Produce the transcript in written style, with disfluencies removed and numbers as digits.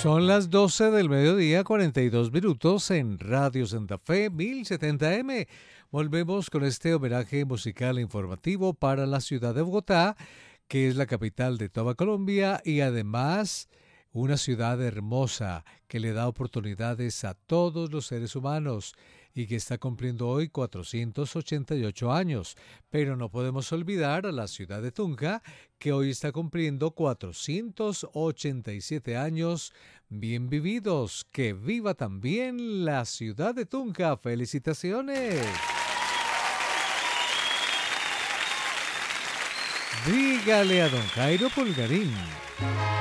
Son las 12 del mediodía, 42 minutos en Radio Santa Fe 1070M. Volvemos con este homenaje musical e informativo para la ciudad de Bogotá, que es la capital de toda Colombia y además una ciudad hermosa que le da oportunidades a todos los seres humanos y que está cumpliendo hoy 488 años. Pero no podemos olvidar a la ciudad de Tunja, que hoy está cumpliendo 487 años bien vividos. ¡Que viva también la ciudad de Tunja! ¡Felicitaciones! Dígale a don Jairo Pulgarín.